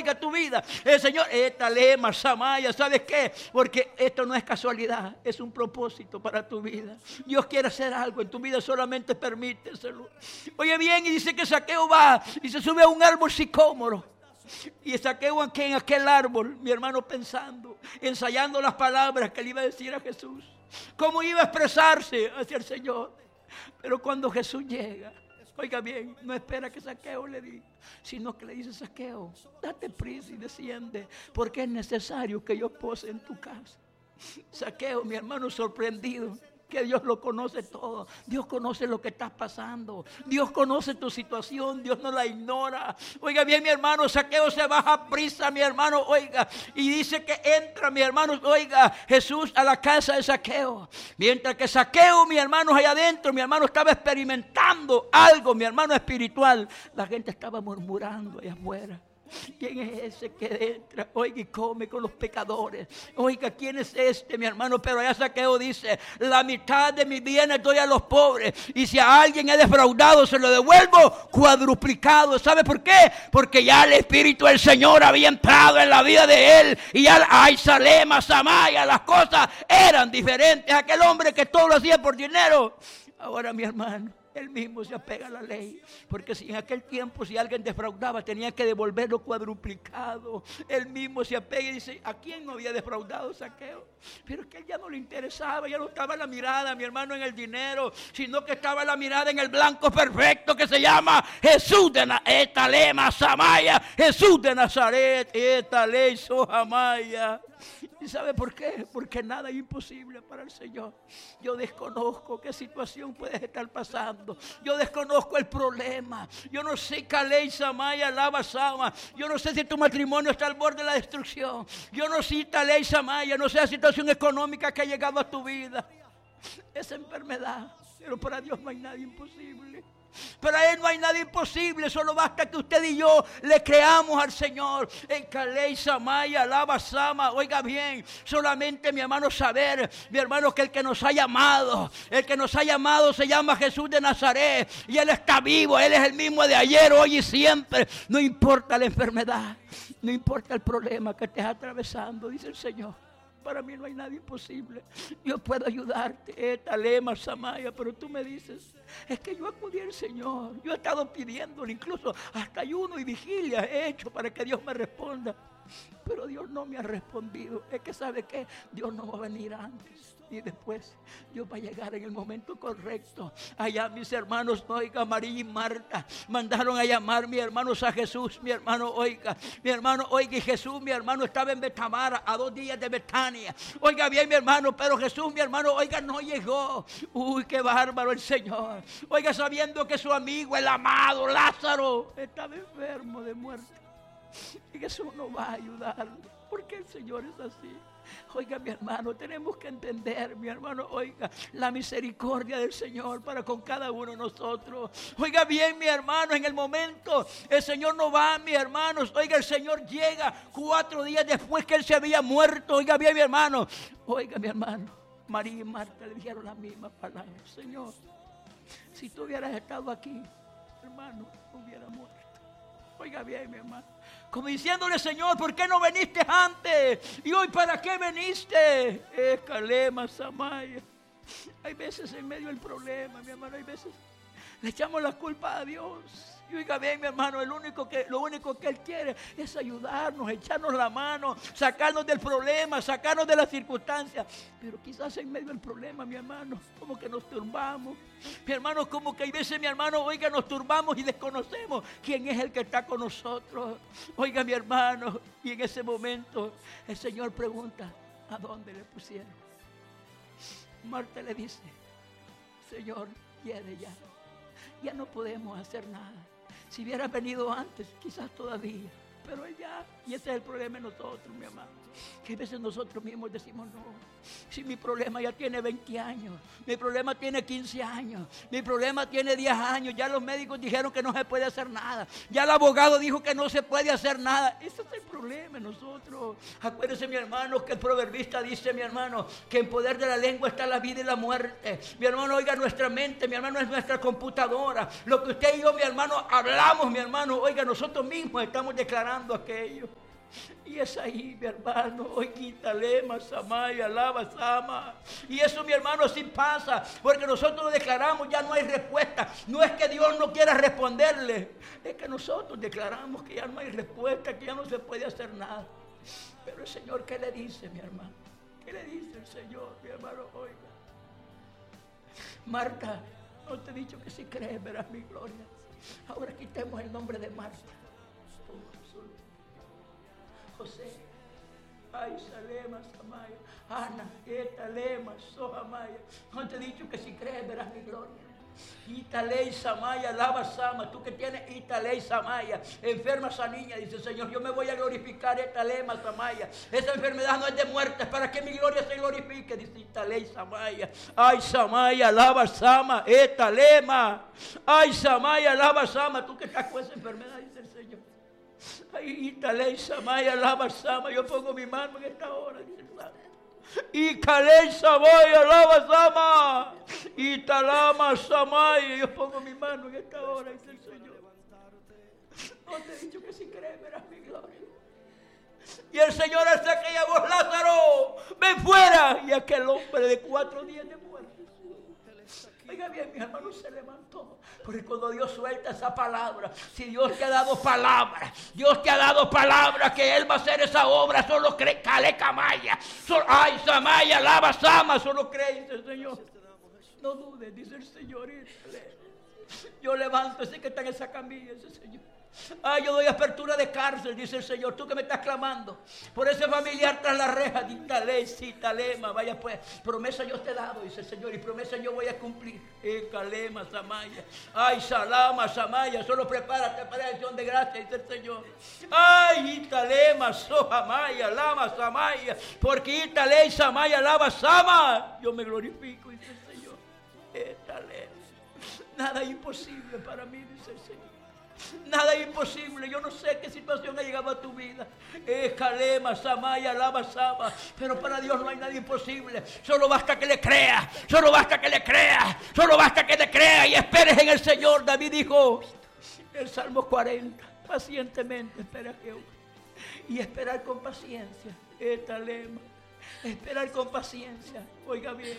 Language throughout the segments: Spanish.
oiga, tu vida. El Señor, esta lema, Samaya, ¿sabes qué? Porque esto no es casualidad, es un propósito para tu vida. Dios quiere hacer algo en tu vida, solamente permíteselo. Oye bien, y dice que Zaqueo va y se sube a un árbol sicómoro. Y Zaqueo aquí en aquel árbol, mi hermano, pensando, ensayando las palabras que le iba a decir a Jesús, cómo iba a expresarse hacia el Señor. Pero cuando Jesús llega, oiga bien, no espera que Zaqueo le diga, sino que le dice: Zaqueo, date prisa y desciende, porque es necesario que yo pose en tu casa. Zaqueo, mi hermano, sorprendido, que Dios lo conoce todo. Dios conoce lo que estás pasando. Dios conoce tu situación. Dios no la ignora. Oiga bien, mi hermano, Zaqueo se baja a prisa, mi hermano, oiga, y dice que entra, mi hermano, oiga, Jesús a la casa de Zaqueo. Mientras que Zaqueo, mi hermano, allá adentro, mi hermano, estaba experimentando algo, mi hermano, espiritual. La gente estaba murmurando allá afuera. ¿Quién es ese que entra, oiga, y come con los pecadores? Oiga, ¿quién es este, mi hermano? Pero allá Zaqueo dice: la mitad de mis bienes doy a los pobres, y si a alguien he defraudado, se lo devuelvo cuadruplicado. ¿Sabe por qué? Porque ya el Espíritu del Señor había entrado en la vida de él, y ya, ay, Salema, Samaya, las cosas eran diferentes. Aquel hombre que todo lo hacía por dinero, ahora, mi hermano, él mismo se apega a la ley, porque si en aquel tiempo, si alguien defraudaba, tenía que devolverlo cuadruplicado. Él mismo se apega y dice: ¿a quién no había defraudado Zaqueo? Pero es que él ya no le interesaba, ya no estaba la mirada, mi hermano, en el dinero, sino que estaba la mirada en el blanco perfecto que se llama Jesús de Jesús de Nazaret, Sohamaya. ¿Y sabe por qué? Porque nada es imposible para el Señor. Yo desconozco qué situación puedes estar pasando. Yo desconozco el problema. Yo no sé, Calei, Samaya, Lava, Sama. Yo no sé si tu matrimonio está al borde de la destrucción. Yo no sé, Calei, Samaya, no sé la situación económica que ha llegado a tu vida. Esa enfermedad. Pero para Dios no hay nada imposible. Para Él no hay nada imposible, solo basta que usted y yo le creamos al Señor. En Calei, Samaya, Lava, Sama, oiga bien, solamente, mi hermano, saber, mi hermano, que el que nos ha llamado se llama Jesús de Nazaret, y Él está vivo, Él es el mismo de ayer, hoy y siempre. No importa la enfermedad, no importa el problema que estés atravesando, dice el Señor. Para mí no hay nada imposible. Yo puedo ayudarte, Talema, Samaya, pero tú me dices: es que yo acudí al Señor. Yo he estado pidiéndole, incluso hasta ayuno y vigilia he hecho para que Dios me responda. Pero Dios no me ha respondido. Es que ¿sabe qué? Dios no va a venir antes y después. Dios va a llegar en el momento correcto. Allá mis hermanos, oiga, María y Marta mandaron a llamar, mi hermanos, a Jesús. Mi hermano, oiga, y Jesús, mi hermano, estaba en Betamara, a 2 días de Betania. Oiga bien, mi hermano, pero Jesús, mi hermano, oiga, no llegó. Uy, qué bárbaro el Señor. Oiga, sabiendo que su amigo, el amado Lázaro, estaba enfermo de muerte. Y Jesús no va a ayudarlo, porque el Señor es así. Oiga, mi hermano, tenemos que entender, mi hermano, oiga, la misericordia del Señor para con cada uno de nosotros. Oiga bien, mi hermano, en el momento el Señor no va, mi hermanos. Oiga, el Señor llega 4 días después que Él se había muerto. Oiga bien, mi hermano. Oiga, mi hermano, María y Marta le dijeron las mismas palabras: Señor, si tú hubieras estado aquí, hermano, hubiera muerto. Oiga bien, mi hermano, como diciéndole: Señor, ¿por qué no viniste antes? Y hoy, ¿para qué viniste? Calema, Samaya. Hay veces en medio del problema, mi hermano, hay veces le echamos la culpa a Dios. Y oiga bien, mi hermano, lo único que Él quiere es ayudarnos, echarnos la mano, sacarnos del problema, sacarnos de las circunstancias. Pero quizás en medio del problema, mi hermano, como que nos turbamos. Mi hermano, como que hay veces, mi hermano, oiga, nos turbamos y desconocemos quién es el que está con nosotros. Oiga, mi hermano, y en ese momento el Señor pregunta: ¿a dónde le pusieron? Marta le dice: Señor, viene ya. Ya no podemos hacer nada. Si hubiera venido antes, quizás todavía, pero Él ya. Y ese es el problema de nosotros, mi hermano, que a veces nosotros mismos decimos: no, si mi problema ya tiene 20 años, mi problema tiene 15 años, mi problema tiene 10 años, ya los médicos dijeron que no se puede hacer nada, ya el abogado dijo que no se puede hacer nada. Ese es el problema. problema en nosotros. Acuérdese, mi hermano, que el proverbista dice, mi hermano, que en poder de la lengua está la vida y la muerte. Mi hermano, oiga, nuestra mente, mi hermano, es nuestra computadora. Lo que usted y yo, mi hermano, hablamos, mi hermano, oiga, nosotros mismos estamos declarando aquello. Y es ahí, mi hermano, hoy quítalema, samaya, alaba, sama. Y eso, mi hermano, así pasa, porque nosotros lo declaramos, ya no hay respuesta. No es que Dios no quiera responderle, es que nosotros declaramos que ya no hay respuesta, que ya no se puede hacer nada. Pero el Señor, ¿qué le dice, mi hermano? ¿Qué le dice el Señor, mi hermano? Oiga, Marta, no te he dicho que si crees verás mi gloria. Ahora quitemos el nombre de Marta. José, ay, Salema, Samaya, Ana, Etalema, Sohamaya. No te he dicho que si crees verás mi gloria. Italei, Samaya, Lava, Sama. Tú que tienes Italei, Samaya, enferma esa niña, dice el Señor, yo me voy a glorificar, Etalema, Samaya. Esa enfermedad no es de muerte, es para que mi gloria se glorifique, dice Italei, Samaya. Ay, Samaya, Lava, Sama, Etalema. Ay, Samaya, Lava, Sama. Tú que estás con esa enfermedad, dice el Señor. Ay, Italei, Samaya, Lava, Sama. Yo pongo mi mano en esta hora, dice el Santo. Italei, Samaya, Lava, Sama. Italama, Samaya. Yo pongo mi mano en esta hora, dice el Señor. No te he dicho que si crees verás mi gloria. Y el Señor hace aquella voz, Lázaro, ven fuera. Y aquel hombre de 4 días de muerte. Oiga bien, mi hermano, se levantó. Porque cuando Dios suelta esa palabra, si Dios te ha dado palabra, Dios te ha dado palabra que Él va a hacer esa obra, solo cree, Cale Camaya, ay, Samaya, Lava, Sama, solo cree, dice el Señor. No dudes, dice el Señor. Yo levanto ese que está en esa camilla, ese Señor. Ay, yo doy apertura de cárcel, dice el Señor. Tú que me estás clamando por ese familiar tras la reja, dítale, citalema, vaya pues, promesa yo te he dado, dice el Señor, y promesa yo voy a cumplir. Calema, Samaya. Ay, Salama, Samaya, solo prepárate para la acción de gracia, dice el Señor. Ay, Italema, Sohamaya, Lama, Samaya, porque Italei, Samaya, Lava, Sama, yo me glorifico, dice el Señor. Italema. Nada es imposible para mí, dice el Señor. Nada es imposible. Yo no sé qué situación ha llegado a tu vida. Calema, Samaya, Lava, Sama. Pero para Dios no hay nada imposible. Solo basta que le creas. Solo basta que le creas. Solo basta que le creas y esperes en el Señor. David dijo en el Salmo 40: pacientemente espera a Jehová. Y esperar con paciencia. Calema. Esperar con paciencia. Oiga bien.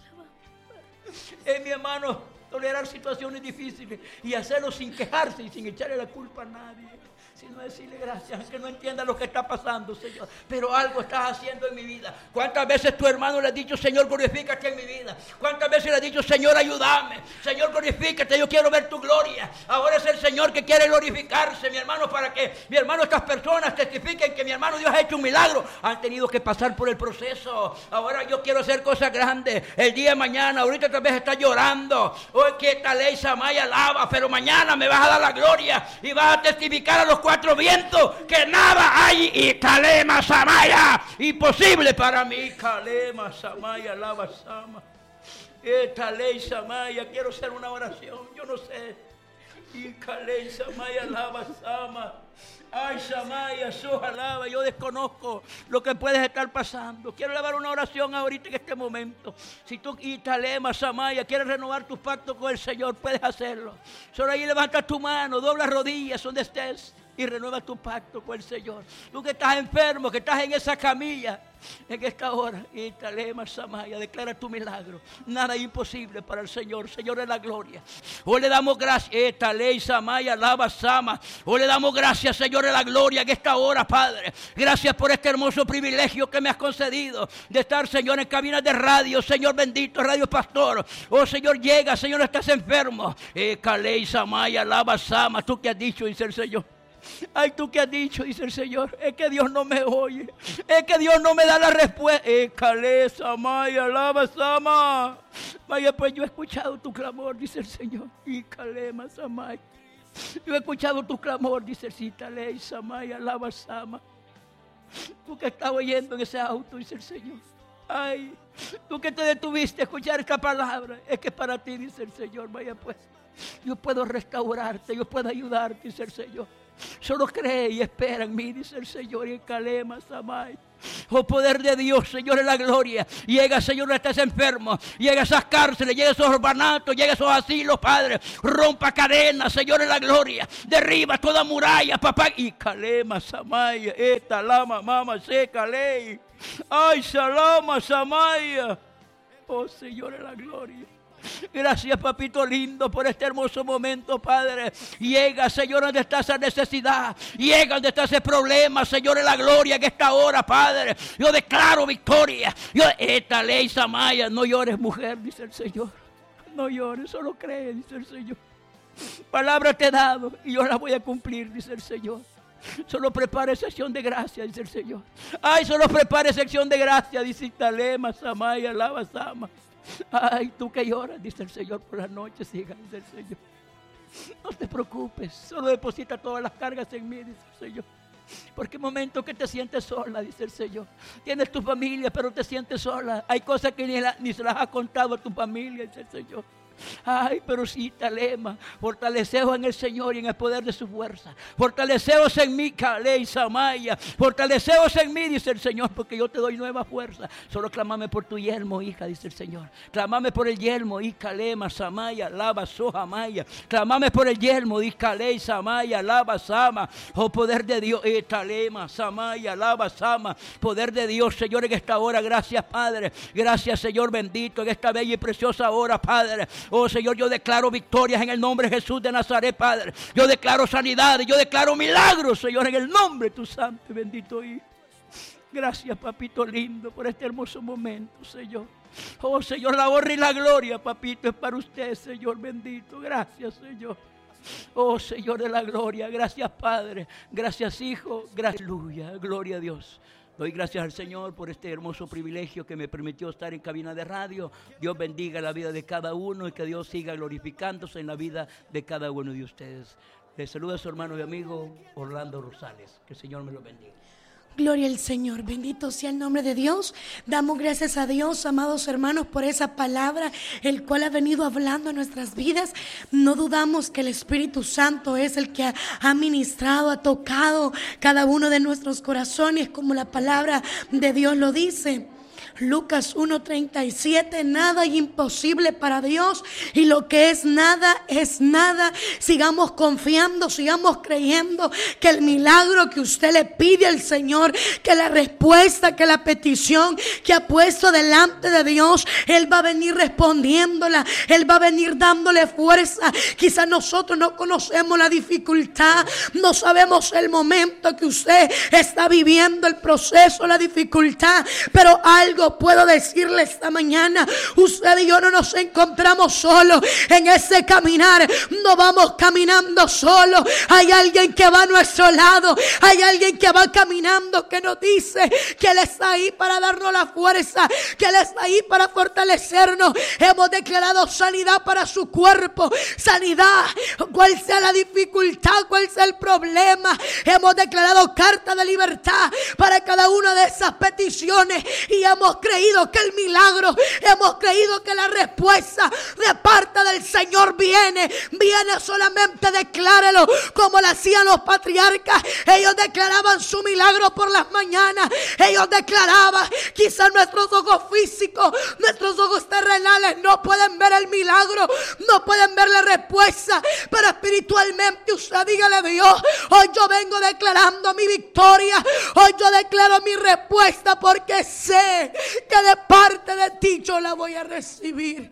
Mi hermano, tolerar situaciones difíciles y hacerlo sin quejarse y sin echarle la culpa a nadie, sino decirle gracias, aunque no entienda lo que está pasando, Señor, pero algo estás haciendo en mi vida. ¿Cuántas veces tu hermano le ha dicho, Señor, glorifícate en mi vida? ¿Cuántas veces le ha dicho, Señor, ayúdame? Señor, glorifícate, yo quiero ver tu gloria. Ahora es el Señor que quiere glorificarse, mi hermano, para que, mi hermano, estas personas testifiquen que mi hermano Dios ha hecho un milagro. Han tenido que pasar por el proceso. Ahora yo quiero hacer cosas grandes. El día de mañana, ahorita tal vez está llorando. Hoy que tal ley Samaya lava, pero mañana me vas a dar la gloria y vas a testificar a los 4 vientos que nada hay y Calema Samaya imposible para mí. Calema Samaya lava Sama. Esta ley Samaya, quiero hacer una oración, yo no sé. Y Calema Samaya lava Sama. Ay, Samaya, Sojalaba, yo desconozco lo que puedes estar pasando. Quiero elevar una oración ahorita en este momento. Si tú, Italema, Samaya, quieres renovar tu pacto con el Señor, puedes hacerlo. Solo ahí levanta tu mano, dobla rodillas donde estés y renueva tu pacto con el Señor. Tú que estás enfermo, que estás en esa camilla, en esta hora, Italema, Samaya, declara tu milagro. Nada es imposible para el Señor. Señor es la gloria. Hoy le damos gracias, Italei, Samaya, Lava, Sama. Hoy le damos gracias, Señor, de la gloria en esta hora, Padre. Gracias por este hermoso privilegio que me has concedido de estar, Señor, en cabinas de radio. Señor bendito, Radio Pastor. Oh, Señor, llega, Señor, estás enfermo. Calei, Samaya, Lava, Sama. Tú que has dicho, dice el Señor. Ay, tú que has dicho, dice el Señor, es que Dios no me oye, es que Dios no me da la respuesta. Calé, Samaya, Lava, Sama. Vaya, pues yo he escuchado tu clamor, dice el Señor. Y Calema, Samaya. Yo he escuchado tu clamor, dice el Citalei, Samaya, Lava, Sama. Tú que estás oyendo en ese auto, dice el Señor. Ay, tú que te detuviste a escuchar esta palabra, es que para ti, dice el Señor. Vaya pues, yo puedo restaurarte, yo puedo ayudarte, dice el Señor. Solo cree y espera en mí, dice el Señor, y en Calema, Samay. Oh, poder de Dios, Señor, en la gloria. Llega, Señor, a estés enfermo. Llega a esas cárceles, llega a esos orfanatos, llega a esos asilos, Padre. Rompa cadenas, Señor, en la gloria. Derriba toda muralla, papá. Y Calema, Samaya, esta lama, mama, seca, ley. Ay, salama, Samaya. Oh, Señor, en la gloria. Gracias, papito lindo, por este hermoso momento, Padre. Llega, Señor, donde está esa necesidad. Llega donde está ese problema, Señor, en la gloria, que esta hora, Padre. Yo declaro victoria. Esta ley, Samaya, no llores, mujer, dice el Señor. No llores, solo cree, dice el Señor. Palabra te he dado y yo la voy a cumplir, dice el Señor. Solo prepare sección de gracia, dice el Señor. Ay, solo prepare sección de gracia, dice Talema, Samaya, Lava, Sama. Ay, tú que lloras, dice el Señor, por la noche, siga, dice el Señor. No te preocupes, solo deposita todas las cargas en mí, dice el Señor. Porque hay momentos que te sientes sola, dice el Señor. Tienes tu familia, pero te sientes sola. Hay cosas que ni se las ha contado a tu familia, dice el Señor. Ay, pero sí, Talema, fortaleceos en el Señor y en el poder de su fuerza. Fortaleceos en mí, Calei, Samaya. Fortaleceos en mí, dice el Señor, porque yo te doy nueva fuerza. Solo clamame por tu yelmo, hija, dice el Señor. Clamame por el yelmo, y Calema, Samaya, Lava, Soja, Maya. Clamame por el yelmo, y Calei, Samaya, Lava, Sama. Oh, poder de Dios, Talema, Samaya, Lava, Sama. Poder de Dios, Señor, en esta hora. Gracias, Padre. Gracias, Señor bendito, en esta bella y preciosa hora, Padre. Oh, Señor, yo declaro victorias en el nombre de Jesús de Nazaret, Padre. Yo declaro sanidad, yo declaro milagros, Señor, en el nombre de tu santo y bendito Hijo. Gracias, papito lindo, por este hermoso momento, Señor. Oh, Señor, la honra y la gloria, papito, es para usted, Señor bendito. Gracias, Señor. Oh, Señor de la gloria. Gracias, Padre. Gracias, Hijo. Gracias. Aleluya. Gloria a Dios. Doy gracias al Señor por este hermoso privilegio que me permitió estar en cabina de radio. Dios bendiga la vida de cada uno y que Dios siga glorificándose en la vida de cada uno de ustedes. Les saluda a su hermano y amigo Orlando Rosales. Que el Señor me lo bendiga. Gloria al Señor, bendito sea el nombre de Dios. Damos gracias a Dios, amados hermanos, por esa palabra, el cual ha venido hablando en nuestras vidas. No dudamos que el Espíritu Santo es el que ha ministrado, ha tocado cada uno de nuestros corazones, como la palabra de Dios lo dice. Lucas 1:37, nada es imposible para Dios y lo que es nada es nada. Sigamos confiando, sigamos creyendo que el milagro que usted le pide al Señor, que la respuesta, que la petición que ha puesto delante de Dios, Él va a venir respondiéndola, Él va a venir dándole fuerza. Quizás nosotros no conocemos la dificultad, no sabemos el momento que usted está viviendo, el proceso, la dificultad, pero algo puedo decirle esta mañana: usted y yo no nos encontramos solos en ese caminar, no vamos caminando solos. Hay alguien que va a nuestro lado, hay alguien que va caminando, que nos dice que Él está ahí para darnos la fuerza, que Él está ahí para fortalecernos. Hemos declarado sanidad para su cuerpo, sanidad, cual sea la dificultad, cual sea el problema. Hemos declarado carta de libertad para cada una de esas peticiones y hemos creído que el milagro, hemos creído que la respuesta de parte del Señor viene solamente. Declárelo como lo hacían los patriarcas. Ellos declaraban su milagro por las mañanas, ellos declaraban. Quizás nuestros ojos físicos, nuestros ojos terrenales no pueden ver el milagro, no pueden ver la respuesta, pero espiritualmente usted dígale a Dios: hoy yo vengo declarando mi victoria, hoy yo declaro mi respuesta, porque sé que de parte de ti yo la voy a recibir.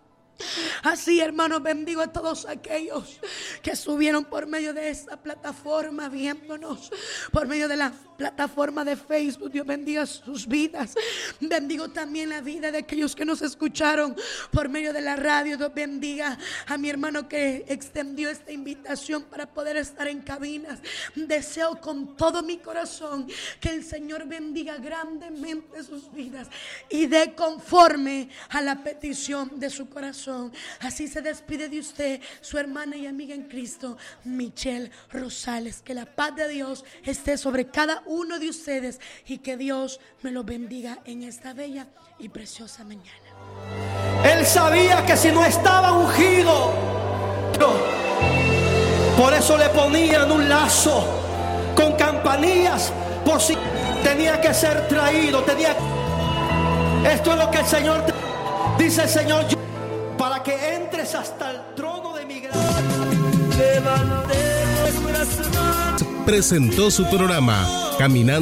Así, hermanos, bendigo a todos aquellos que estuvieron por medio de esta plataforma viéndonos, por medio de la plataforma de Facebook. Dios bendiga sus vidas. Bendigo también la vida de aquellos que nos escucharon por medio de la radio. Dios bendiga a mi hermano que extendió esta invitación para poder estar en cabinas. Deseo con todo mi corazón que el Señor bendiga grandemente sus vidas y dé conforme a la petición de su corazón. Así se despide de usted su hermana y amiga en Cristo, Michelle Rosales. Que la paz de Dios esté sobre cada uno de ustedes y que Dios me los bendiga en esta bella y preciosa mañana. Él sabía que si no estaba ungido, Por eso le ponían un lazo con campanillas por si tenía que ser traído. Esto es lo que el Señor dice, el Señor, para que entres hasta el trono de mi gracia. Presentó su programa Caminando